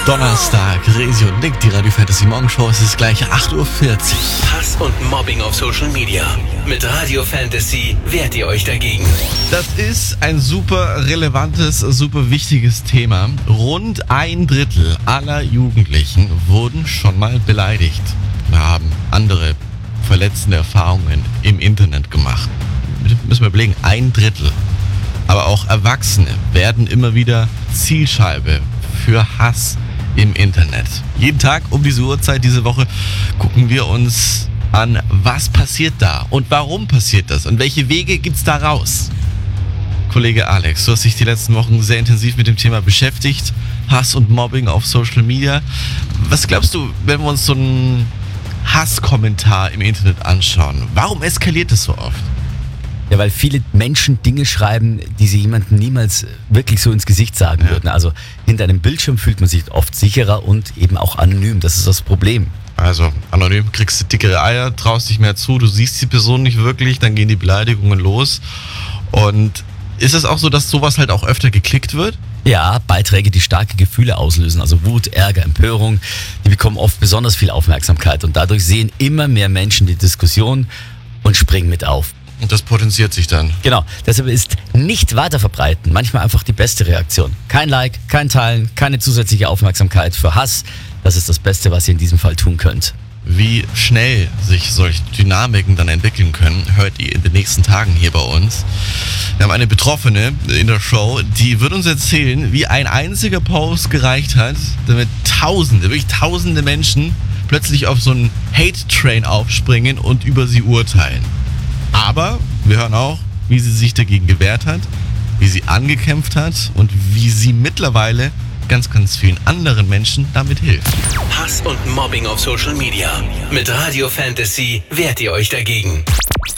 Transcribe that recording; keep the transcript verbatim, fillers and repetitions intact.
Donnerstag, Resi und Nick, die Radio Fantasy Morgenshow. Es ist gleich acht Uhr vierzig. Hass und Mobbing auf Social Media. Mit Radio Fantasy wehrt ihr euch dagegen. Das ist ein super relevantes, super wichtiges Thema. Rund ein Drittel aller Jugendlichen wurden schon mal beleidigt. Wir haben andere verletzende Erfahrungen im Internet gemacht. Müssen wir überlegen, ein Drittel. Aber auch Erwachsene werden immer wieder Zielscheibe für Hass im Internet. Jeden Tag um diese Uhrzeit diese Woche gucken wir uns an, was passiert da und warum passiert das und welche Wege gibt's da raus. Kollege Alex, du hast dich die letzten Wochen sehr intensiv mit dem Thema beschäftigt. Hass und Mobbing auf Social Media. Was glaubst du, wenn wir uns so einen Hasskommentar im Internet anschauen? Warum eskaliert es so oft? Ja, weil viele Menschen Dinge schreiben, die sie jemandem niemals wirklich so ins Gesicht sagen Ja. würden. Also hinter einem Bildschirm fühlt man sich oft sicherer und eben auch anonym. Das ist das Problem. Also anonym kriegst du dickere Eier, traust dich mehr zu, du siehst die Person nicht wirklich, dann gehen die Beleidigungen los. Und ist es auch so, dass sowas halt auch öfter geklickt wird? Ja, Beiträge, die starke Gefühle auslösen, also Wut, Ärger, Empörung, die bekommen oft besonders viel Aufmerksamkeit. Und dadurch sehen immer mehr Menschen die Diskussion und springen mit auf. Und das potenziert sich dann. Genau, deshalb ist nicht weiter verbreiten manchmal einfach die beste Reaktion. Kein Like, kein Teilen, keine zusätzliche Aufmerksamkeit für Hass. Das ist das Beste, was ihr in diesem Fall tun könnt. Wie schnell sich solche Dynamiken dann entwickeln können, hört ihr in den nächsten Tagen hier bei uns. Wir haben eine Betroffene in der Show, die wird uns erzählen, wie ein einziger Post gereicht hat, damit Tausende, wirklich Tausende Menschen plötzlich auf so einen Hate-Train aufspringen und über sie urteilen. Aber wir hören auch, wie sie sich dagegen gewehrt hat, wie sie angekämpft hat und wie sie mittlerweile ganz, ganz vielen anderen Menschen damit hilft. Hass und Mobbing auf Social Media. Mit Radio Fantasy wehrt ihr euch dagegen.